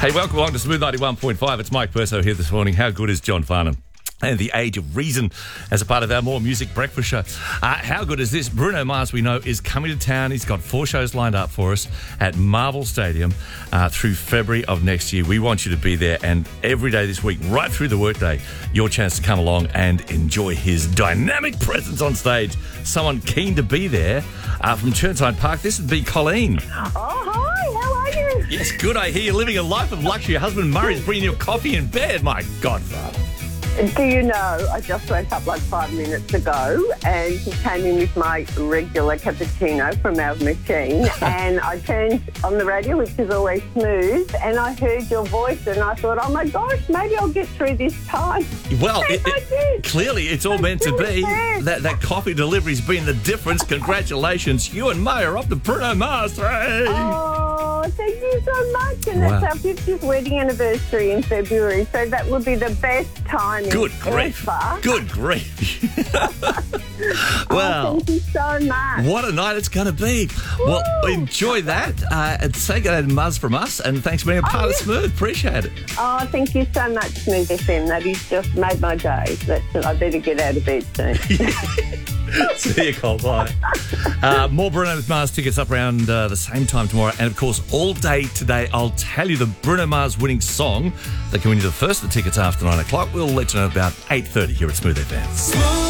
Hey, welcome along to Smooth 91.5. It's Mike Perso here this morning. How good is John Farnham? And the Age of Reason as a part of our More Music Breakfast show. How good is this? Bruno Mars, we know, is coming to town. He's got 4 shows lined up for us at Marvel Stadium through February of next year. We want you to be there, and every day this week, right through the workday, your chance to come along and enjoy his dynamic presence on stage. Someone keen to be there from Churnside Park. This would be Colleen. Oh, hi. How are you? Yes, good. I hear you're living a life of luxury. Your husband Murray's bringing you coffee in bed. My godfather. Do you know, I just woke up like 5 minutes ago and he came in with my regular cappuccino from our machine and I turned on the radio, which is always smooth, and I heard your voice and I thought, oh my gosh, maybe I'll get through this time. Well, did. Clearly it's all meant to be. That coffee delivery's been the difference. Congratulations. You and May are off to Bruno Mars. Hey. Oh, thank you so much. And that's our 50th wedding anniversary in February, so that would be the best time. Good grief. Good grief. Well, thank you so much. What a night it's going to be. Woo! Well, enjoy that. And say good day to Muzz from us. And thanks for being a part of Smooth. Appreciate it. Oh, thank you so much, Smooth FM. That has just made my day. I better get out of bed soon. See you, Cole. Bye. More Bruno Mars tickets up around the same time tomorrow. And, of course, all day today, I'll tell you the Bruno Mars winning song that can win you the first of the tickets after 9 o'clock. We'll let you know about 8:30 here at Smooth FM.